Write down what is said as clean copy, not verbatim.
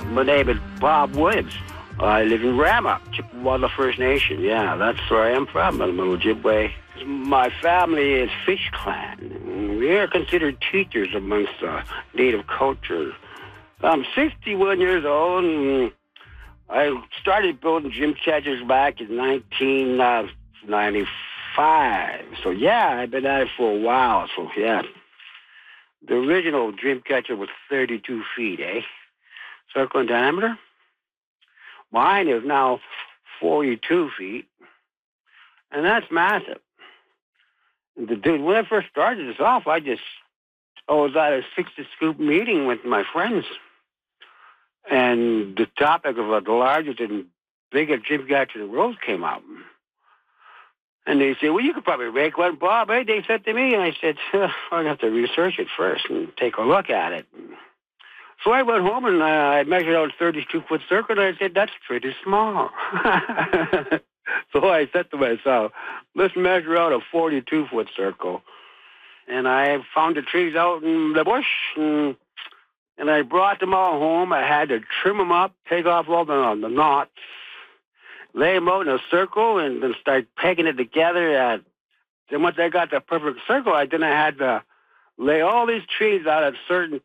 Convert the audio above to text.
My name is Bob Williams. I live in Rama, Chippewa First Nation. Yeah, that's where I am from, I'm Ojibwe. My family is Fish Clan. We are considered teachers amongst native culture. I'm 61 years old, and I started building dream catchers back in 1995. So, yeah, I've been at it for a while. So, yeah. The original dream catcher was 32 feet, circle in diameter. Mine is now 42 feet, and that's massive. Dude, when I first started this off, I was at a 60-scoop meeting with my friends, and the topic of the largest and biggest dream catcher in the world came out. And they said, well, you could probably make one, Bob. Hey, they said to me, and I said, I'd have to research it first and take a look at it. So I went home and I measured out a 32-foot circle, and I said, that's pretty small. So I said to myself, let's measure out a 42-foot circle. And I found the trees out in the bush, and I brought them all home. I had to trim them up, take off all the knots, lay them out in a circle, and then start pegging it together. Then once I got the perfect circle, I had to lay all these trees out at certain